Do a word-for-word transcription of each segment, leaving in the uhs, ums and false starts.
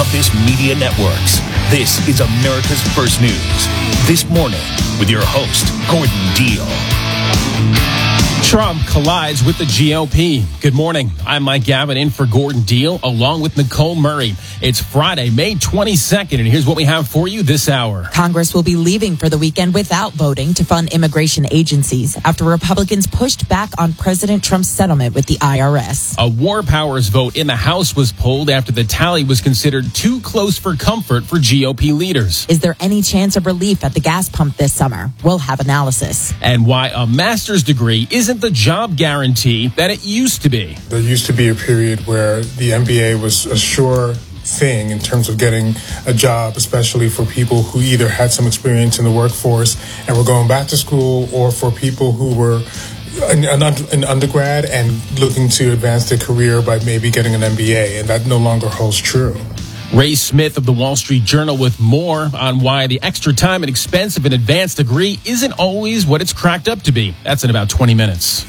Compass Media Networks. This is America's First News. This morning with your host, Gordon Deal. Trump collides with the G O P. Good morning. I'm Mike Gavin in for Gordon Deal along with Nicole Murray. It's Friday, May twenty-second, and here's what we have for you this hour. Congress will be leaving for the weekend without voting to fund immigration agencies after Republicans pushed back on President Trump's settlement with the I R S. A war powers vote in the House was pulled after the tally was considered too close for comfort for G O P leaders. Is there any chance of relief at the gas pump this summer? We'll have analysis. And why a master's degree isn't the job guarantee that it used to be. There used to be a period where the M B A was a sure thing in terms of getting a job, especially for people who either had some experience in the workforce and were going back to school, or for people who were an, an undergrad and looking to advance their career by maybe getting an M B A, and that no longer holds true. Ray Smith of the Wall Street Journal with more on why the extra time and expense of an advanced degree isn't always what it's cracked up to be. That's in about twenty minutes.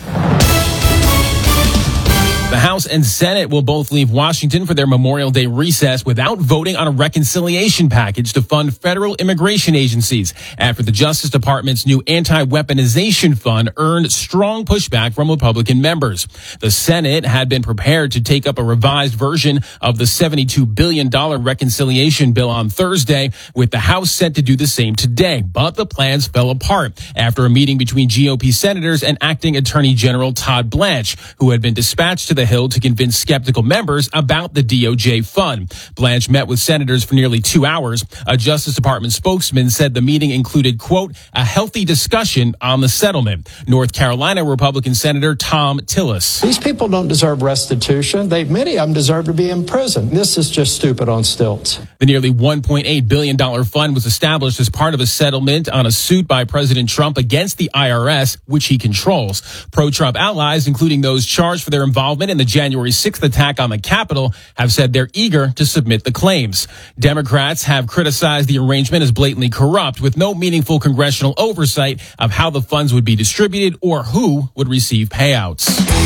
The House and Senate will both leave Washington for their Memorial Day recess without voting on a reconciliation package to fund federal immigration agencies after the Justice Department's new anti-weaponization fund earned strong pushback from Republican members. The Senate had been prepared to take up a revised version of the seventy-two billion dollars reconciliation bill on Thursday, with the House set to do the same today. But the plans fell apart after a meeting between G O P senators and Acting Attorney General Todd Blanche, who had been dispatched to the Hill to convince skeptical members about the D O J fund. Blanche met with senators for nearly two hours. A Justice Department spokesman said the meeting included, quote, a healthy discussion on the settlement. North Carolina Republican Senator Thom Tillis. These people don't deserve restitution. They, many of them deserve to be in prison. This is just stupid on stilts. The nearly one point eight billion dollars fund was established as part of a settlement on a suit by President Trump against the I R S, which he controls. Pro-Trump allies, including those charged for their involvement in the January sixth attack on the Capitol, have said they're eager to submit the claims. Democrats have criticized the arrangement as blatantly corrupt, with no meaningful congressional oversight of how the funds would be distributed or who would receive payouts.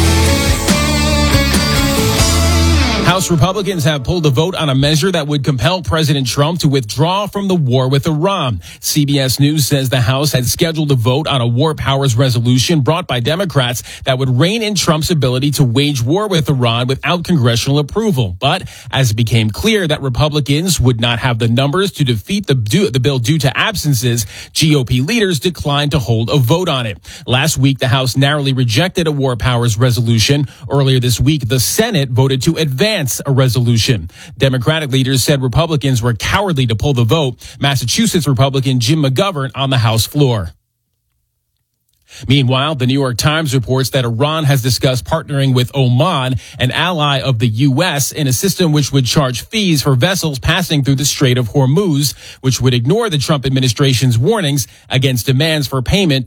House Republicans have pulled a vote on a measure that would compel President Trump to withdraw from the war with Iran. C B S News says the House had scheduled a vote on a war powers resolution brought by Democrats that would rein in Trump's ability to wage war with Iran without congressional approval. But as it became clear that Republicans would not have the numbers to defeat the, the bill due to absences, G O P leaders declined to hold a vote on it. Last week, the House narrowly rejected a war powers resolution. Earlier this week, the Senate voted to advance a resolution. Democratic leaders said Republicans were cowardly to pull the vote. Massachusetts Republican Jim McGovern on the House floor. Meanwhile, the New York Times reports that Iran has discussed partnering with Oman, an ally of the U S, in a system which would charge fees for vessels passing through the Strait of Hormuz, which would ignore the Trump administration's warnings against demands for payment